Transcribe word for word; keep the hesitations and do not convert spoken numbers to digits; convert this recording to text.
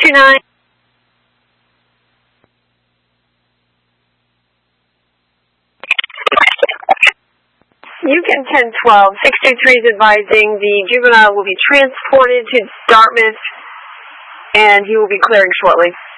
two nine. U N ten twelve, six two three is advising the juvenile will be transported to Dartmouth and he will be clearing shortly.